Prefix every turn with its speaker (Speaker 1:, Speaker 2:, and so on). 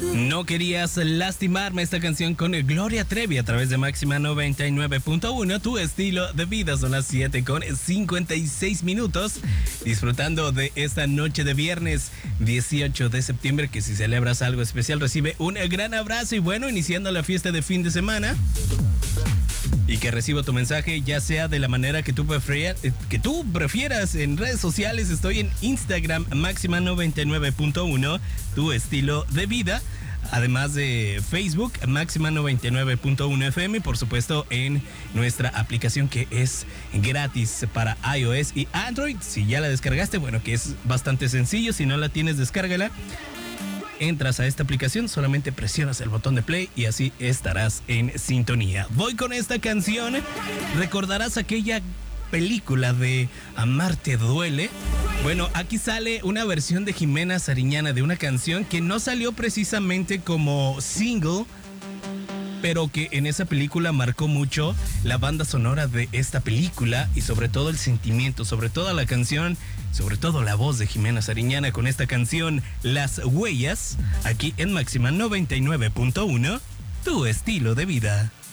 Speaker 1: No querías lastimarme, esta canción con Gloria Trevi a través de Máxima 99.1, tu estilo de vida. Son las 7:56, disfrutando de esta noche de viernes 18 de septiembre, que si celebras algo especial recibe un gran abrazo. Y bueno, iniciando la fiesta de fin de semana, y que recibo tu mensaje ya sea de la manera que tú prefieras en redes sociales. Estoy en Instagram, Máxima 99.1, tu estilo de vida. Además de Facebook, Máxima 99.1 FM, y por supuesto en nuestra aplicación que es gratis para iOS y Android. Si ya la descargaste, bueno, que es bastante sencillo. Si no la tienes, descárgala. Entras a esta aplicación, solamente presionas el botón de play y así estarás en sintonía. Voy con esta canción. Recordarás aquella película de Amarte Duele. Bueno, aquí sale una versión de Jimena Sariñana de una canción que no salió precisamente como single, pero que en esa película marcó mucho la banda sonora de esta película y sobre todo el sentimiento, sobre todo la canción, sobre todo la voz de Jimena Sariñana con esta canción Las Huellas, aquí en Máxima 99.1, tu estilo de vida.